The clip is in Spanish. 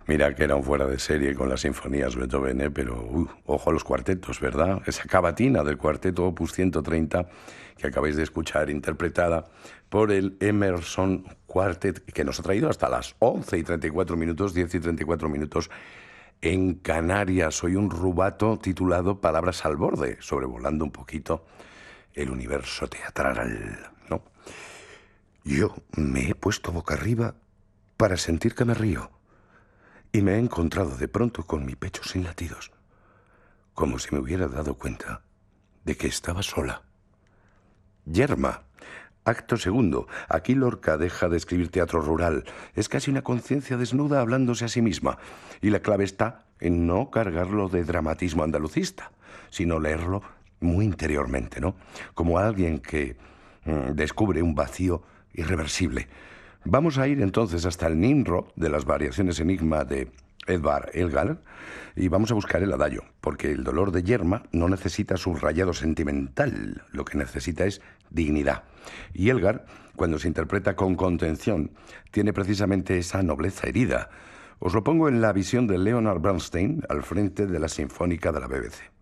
Mira que era un fuera de serie con las sinfonías Beethoven, pero ojo a los cuartetos, ¿verdad? Esa cavatina del cuarteto Opus 130 que acabáis de escuchar, interpretada por el Emerson Quartet, que nos ha traído hasta las 11:34, 10:34 en Canarias. Hoy un rubato titulado Palabras al borde, sobrevolando un poquito el universo teatral, ¿no? Yo me he puesto boca arriba para sentir que me río. Y me he encontrado de pronto con mi pecho sin latidos, como si me hubiera dado cuenta de que estaba sola. Yerma, acto segundo. Aquí Lorca deja de escribir teatro rural. Es casi una conciencia desnuda hablándose a sí misma. Y la clave está en no cargarlo de dramatismo andalucista, sino leerlo muy interiormente, ¿no? Como alguien que descubre un vacío irreversible. Vamos a ir entonces hasta el Nimrod de las variaciones Enigma de Edvard Elgar y vamos a buscar el adagio, porque el dolor de Yerma no necesita subrayado sentimental, lo que necesita es dignidad. Y Elgar, cuando se interpreta con contención, tiene precisamente esa nobleza herida. Os lo pongo en la visión de Leonard Bernstein al frente de la Sinfónica de la BBC.